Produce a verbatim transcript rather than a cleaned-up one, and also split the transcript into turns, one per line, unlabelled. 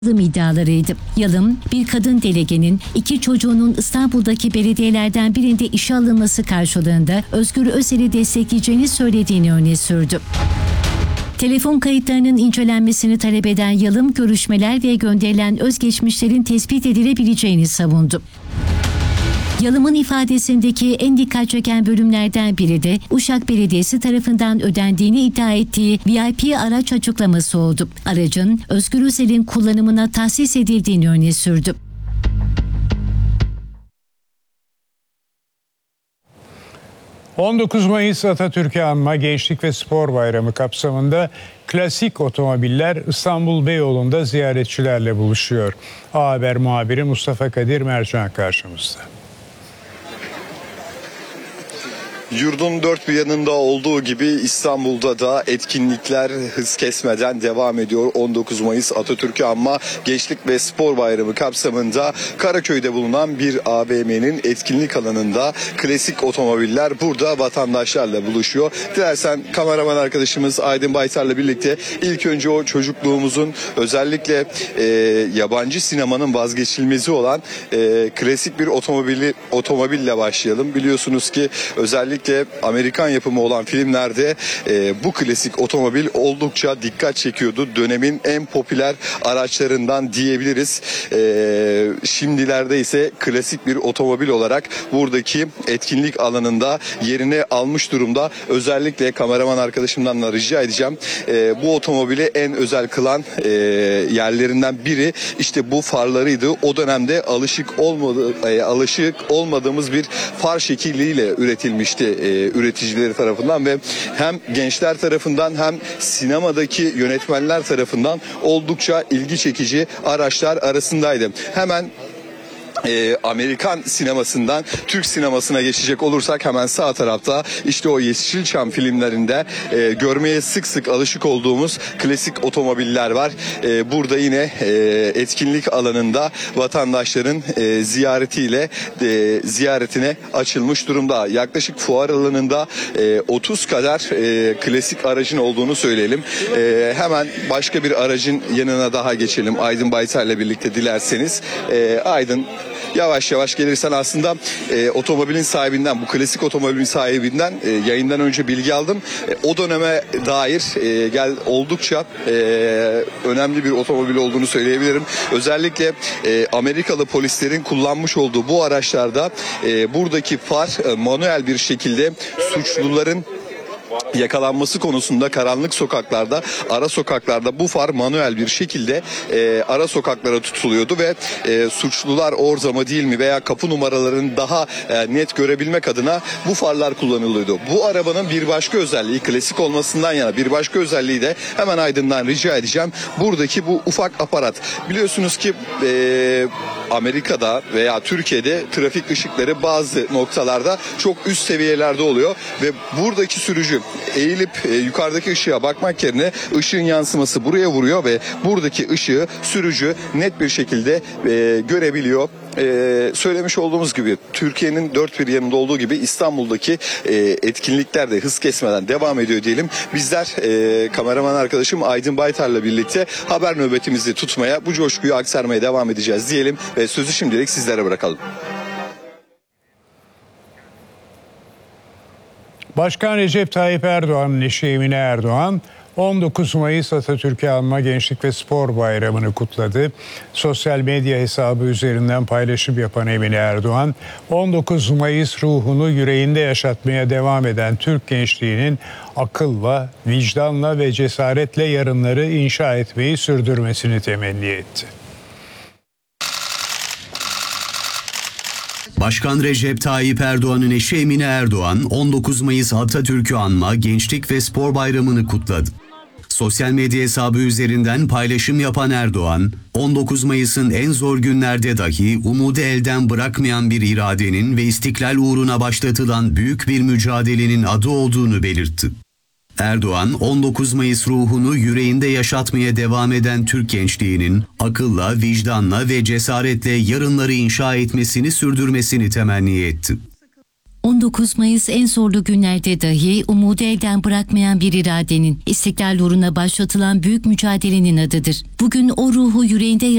iddialarıydı. Yalım, bir kadın delegenin iki çocuğunun İstanbul'daki belediyelerden birinde işe alınması karşılığında Özgür Özel'i destekleyeceğini söylediğini öne sürdü. Telefon kayıtlarının incelenmesini talep eden Yalım, görüşmeler ve gönderilen özgeçmişlerin tespit edilebileceğini savundu. Yalım'ın ifadesindeki en dikkat çeken bölümlerden biri de Uşak Belediyesi tarafından ödendiğini iddia ettiği V I P araç açıklaması oldu. Aracın Özgür Özel'in kullanımına tahsis edildiğini öne sürdü.
on dokuz Mayıs Atatürk'ü anma Gençlik ve Spor Bayramı kapsamında klasik otomobiller İstanbul Beyoğlu'nda ziyaretçilerle buluşuyor. A Haber muhabiri Mustafa Kadir Mercan karşımızda.
Yurdun dört bir yanında olduğu gibi İstanbul'da da etkinlikler hız kesmeden devam ediyor. on dokuz Mayıs Atatürk'ü anma Gençlik ve Spor Bayramı kapsamında Karaköy'de bulunan bir A V M'nin etkinlik alanında klasik otomobiller burada vatandaşlarla buluşuyor. Dilersen kameraman arkadaşımız Aydın Baytar'la birlikte ilk önce o çocukluğumuzun özellikle e, yabancı sinemanın vazgeçilmezi olan e, klasik bir otomobili otomobille başlayalım. Biliyorsunuz ki özellikle Amerikan yapımı olan filmlerde e, bu klasik otomobil oldukça dikkat çekiyordu. Dönemin en popüler araçlarından diyebiliriz. E, şimdilerde ise klasik bir otomobil olarak buradaki etkinlik alanında yerini almış durumda. Özellikle kameraman arkadaşımdan da rica edeceğim. E, bu otomobili en özel kılan e, yerlerinden biri işte bu farlarıydı. O dönemde alışık olmadı, e, alışık olmadığımız bir far şekliyle üretilmişti E, üreticileri tarafından ve hem gençler tarafından hem sinemadaki yönetmenler tarafından oldukça ilgi çekici araçlar arasındaydı. Hemen Ee, Amerikan sinemasından Türk sinemasına geçecek olursak hemen sağ tarafta işte o Yeşilçam filmlerinde e, görmeye sık sık alışık olduğumuz klasik otomobiller var. E, burada yine e, etkinlik alanında vatandaşların e, ziyaretiyle e, ziyaretine açılmış durumda. Yaklaşık fuar alanında e, otuz kadar e, klasik aracın olduğunu söyleyelim. E, hemen başka bir aracın yanına daha geçelim. Aydın Baytar'la birlikte dilerseniz. E, Aydın, yavaş yavaş gelirsen aslında e, otomobilin sahibinden, bu klasik otomobilin sahibinden e, yayından önce bilgi aldım. E, o döneme dair e, gel oldukça e, önemli bir otomobil olduğunu söyleyebilirim. Özellikle e, Amerikalı polislerin kullanmış olduğu bu araçlarda e, buradaki far e, manuel bir şekilde suçluların yakalanması konusunda karanlık sokaklarda, ara sokaklarda bu far manuel bir şekilde e, ara sokaklara tutuluyordu ve e, suçlular orada mı değil mi veya kapı numaralarını daha e, net görebilmek adına bu farlar kullanılıyordu. Bu arabanın bir başka özelliği, klasik olmasından yana bir başka özelliği de hemen Aydın'dan rica edeceğim. Buradaki bu ufak aparat. Biliyorsunuz ki e, Amerika'da veya Türkiye'de trafik ışıkları bazı noktalarda çok üst seviyelerde oluyor ve buradaki sürücü eğilip e, yukarıdaki ışığa bakmak yerine ışığın yansıması buraya vuruyor ve buradaki ışığı sürücü net bir şekilde e, görebiliyor. Ee, söylemiş olduğumuz gibi Türkiye'nin dört bir yanında olduğu gibi İstanbul'daki e, etkinlikler de hız kesmeden devam ediyor diyelim. Bizler e, kameraman arkadaşım Aydın Baytar'la birlikte haber nöbetimizi tutmaya, bu coşkuyu aktarmaya devam edeceğiz diyelim ve sözü şimdilik sizlere bırakalım.
Başkan Recep Tayyip Erdoğan'ın eşi Emine Erdoğan, on dokuz Mayıs Atatürk'ü anma Gençlik ve Spor Bayramı'nı kutladı. Sosyal medya hesabı üzerinden paylaşım yapan Emine Erdoğan, on dokuz Mayıs ruhunu yüreğinde yaşatmaya devam eden Türk gençliğinin akılla, vicdanla ve cesaretle yarınları inşa etmeyi sürdürmesini temenni etti.
Başkan Recep Tayyip Erdoğan'ın eşi Emine Erdoğan, on dokuz Mayıs Atatürk'ü anma Gençlik ve Spor Bayramı'nı kutladı. Sosyal medya hesabı üzerinden paylaşım yapan Erdoğan, on dokuz Mayıs'ın en zor günlerde dahi umudu elden bırakmayan bir iradenin ve istiklal uğruna başlatılan büyük bir mücadelenin adı olduğunu belirtti. Erdoğan, on dokuz Mayıs ruhunu yüreğinde yaşatmaya devam eden Türk gençliğinin akılla, vicdanla ve cesaretle yarınları inşa etmesini sürdürmesini temenni etti.
on dokuz Mayıs en zorlu günlerde dahi umudu elden bırakmayan bir iradenin, istiklal uğruna başlatılan büyük mücadelenin adıdır. Bugün o ruhu yüreğinde